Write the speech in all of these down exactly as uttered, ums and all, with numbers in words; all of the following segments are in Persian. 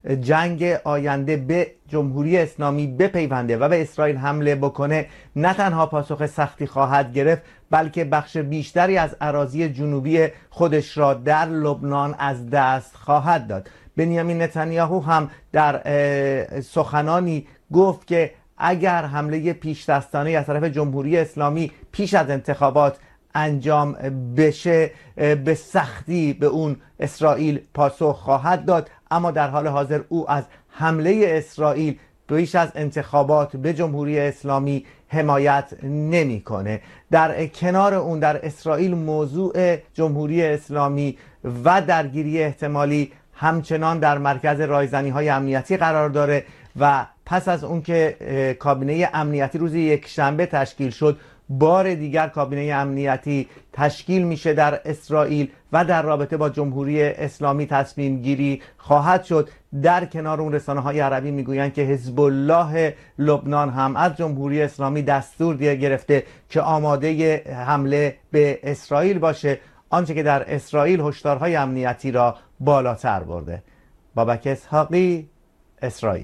جنگ آینده به جمهوری اسلامی بپیونده و به اسرائیل حمله بکنه، نه تنها پاسخ سختی خواهد گرفت، بلکه بخش بیشتری از اراضی جنوبی خودش را در لبنان از دست خواهد داد. بنیامین نتانیاهو هم در سخنانی گفت که اگر حمله پیش دستانه از طرف جمهوری اسلامی پیش از انتخابات انجام بشه، به سختی به اون اسرائیل پاسخ خواهد داد. اما در حال حاضر او از حمله اسرائیل پیش از انتخابات به جمهوری اسلامی حمایت نمیکنه. در کنار اون در اسرائیل موضوع جمهوری اسلامی و درگیری احتمالی همچنان در مرکز رایزنی های امنیتی قرار داره و پس از اون که کابینه امنیتی روز یکشنبه تشکیل شد، بار دیگر کابینه امنیتی تشکیل میشه در اسرائیل و در رابطه با جمهوری اسلامی تصمیم گیری خواهد شد. در کنار اون رسانه های عربی میگویند که حزب الله لبنان هم از جمهوری اسلامی دستور دیگه گرفته که آماده حمله به اسرائیل باشه، آنچه که در اسرائیل هشدارهای امنیتی را بالاتر برده. بابک اسحاقی، اسرائیل.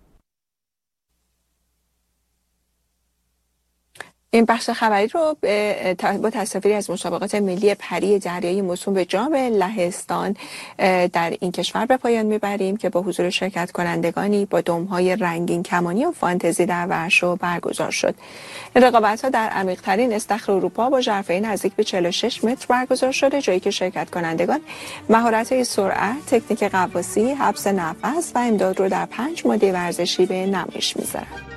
این بخش خبری رو با تصاویری از مسابقات ملی پری دریایی موسوم به جام لهستان در این کشور به پایان میبریم که با حضور شرکت کنندگانی با دم‌های رنگین کمانی و فانتزی در ورشو برگزار شد. این رقابت‌ها در عمیق‌ترین استخر اروپا با ژرفه‌ای نزدیک به چهل و شش متر برگزار شده، جایی که شرکت کنندگان مهارت‌های سرعت، تکنیک غواصی، حبس نفس و امداد رو در پنج ماده ورزشی به نمایش می‌ذارند.